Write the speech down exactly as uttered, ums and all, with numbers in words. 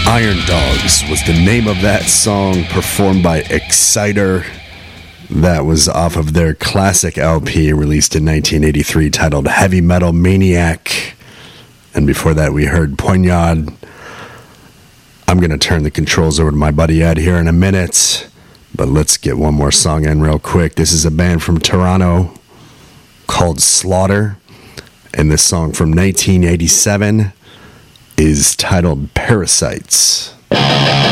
Iron Dogs was the name of that song, performed by Exciter. That was off of their classic L P released in nineteen eighty-three titled Heavy Metal Maniac. And before that we heard Poignard. I'm going to turn the controls over to my buddy Ed here in a minute, but let's get one more song in real quick. This is a band from Toronto called Slaughter, and this song from nineteen eighty-seven is titled Parasites.